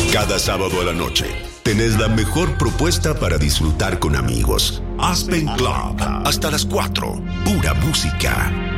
Cada sábado a la noche tenés la mejor propuesta para disfrutar con amigos. Aspen Club, hasta las 4, pura música.